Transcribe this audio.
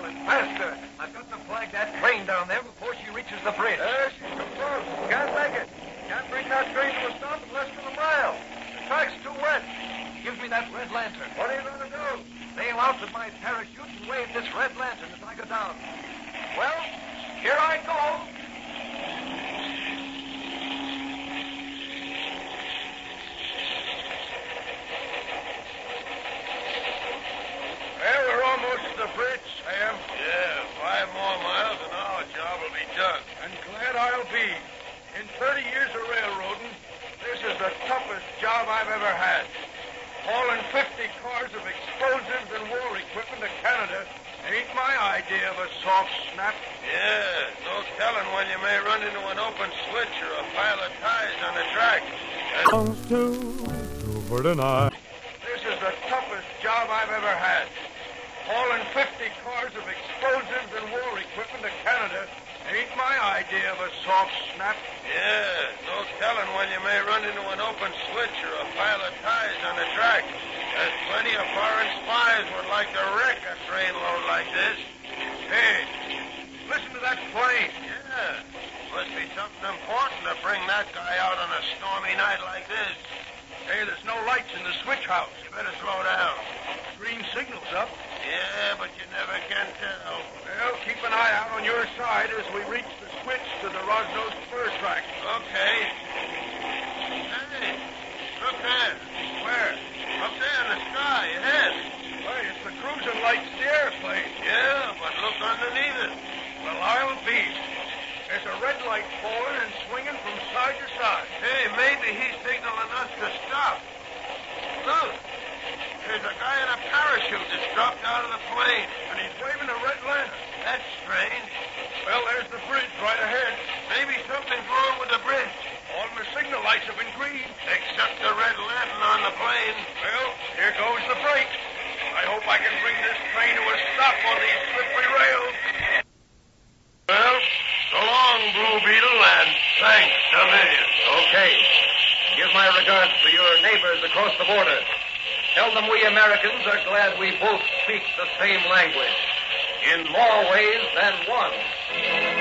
Island. Faster. I've got to flag that train down there before she reaches the bridge. She's too close. Can't make it. Can't bring that train to a stop in less than a mile. The track's too wet. Give me that red lantern. What are you going to do? Sail out with my parachute and wave this red lantern as I go down. Well, here I go. Well, we're almost to the bridge, Sam. Yeah, 5 more miles and our job will be done. And glad I'll be. In 30 years of railroading, this is the toughest job I've ever had. Hauling 50 cars of explosives and war equipment to Canada ain't my idea of a soft snap. Yeah, no telling when you may run into an open switch or a pile of ties on the track. Comes to Bert and I. This is the toughest job I've ever had. Hauling 50 cars of explosives and war equipment to Canada ain't my idea of a soft snap. Yeah, no telling when you may run into an open switch or a pile of ties on the track. There's plenty of foreign spies would like to wreck a train load like this. Hey, listen to that plane. Yeah, must be something important to bring that guy out on a stormy night like this. Hey, there's no lights in the switch house. You better slow down. Green signal's up. Yeah, but you never can tell. Well, keep an eye out on your side as we reach the switch to the Rosnos spur track. Okay. Hey, look there. Where? Up there in the sky, ahead. Why, it's the cruising lights of the airplane. Yeah, but look underneath it. Well, I'll be. There's a red light falling and swinging from side to side. Hey, maybe he's signaling us to stop. Look, there's a guy in a parachute that's dropped out of the plane. And he's waving a red lantern. That's strange. Well, there's the bridge right ahead. Maybe something's wrong with the bridge. All the signal lights have been green. Except the red lantern on the plane. Well, here goes the brakes. I hope I can bring this train to a stop on these slippery rails. Well, so long, Blue Beetle, and thanks a million. Okay. Give my regards to your neighbors across the border. Tell them we Americans are glad we both speak the same language. In more ways than one.